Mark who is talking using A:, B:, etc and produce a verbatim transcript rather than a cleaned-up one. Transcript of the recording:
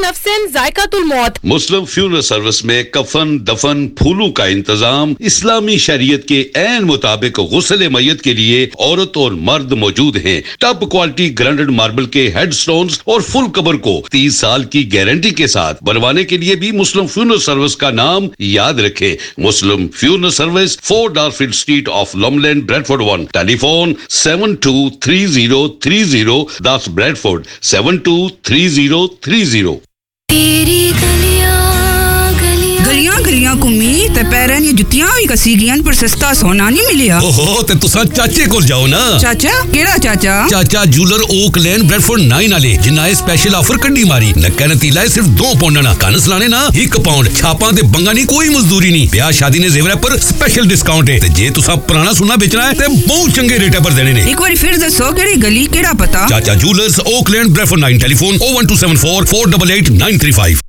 A: नफ्सन जायकातुल मौत।
B: मुस्लिम funeral service में कफन, दफन, फूलों का इंतजाम इस्लामी शरीयत के ऐन मुताबिक गुस्ल मय्यत के लिए औरत और मर्द मौजूद हैं। टॉप क्वालिटी ग्रांडेड मार्बल के हेडस्टोन्स और फुल कबर को तीस साल की गारंटी के साथ बनवाने के लिए भी मुस्लिम फ्यूनरल सर्विस का नाम याद रखें। मुस्लिम funeral service, four डारफील्ड street of लॉमलैंड, Bradford one. Telephone seven to three zero three zero, दस Bradford seven to three zero three zero.
C: गलियां गलियां घूमी ते पैरां दी जुत्तियां भी कसी गईयां पर सस्ता सोना नहीं मिलिया।
D: ओहो ते तुसा चाचे कोल जाओ ना।
C: चाचा केड़ा चाचा?
D: चाचा जूलर ओक लेन ब्रेडफोर्ड नाइन वाले जिन्ना स्पेशल ऑफर कड्डी मारी। नक्का नतीला है सिर्फ दो पाउंड ना, कन सलाने ना एक पाउंड। छापां ते बंगा नहीं, कोई मजदूरी नहीं। ब्याह शादी ने जेवर पर स्पेशल डिस्काउंट है ते जे तुसा पुराना सोना बेचना है ते बहुत चंगे रेट पर देने ने।
C: एक बार फिर दसो केड़ी गली केड़ा पता?
D: चाचा जूलर्स ओक लेन ब्रेडफोर्ड नाइन। टेलीफोन ओ one two seven four four double eight nine three five.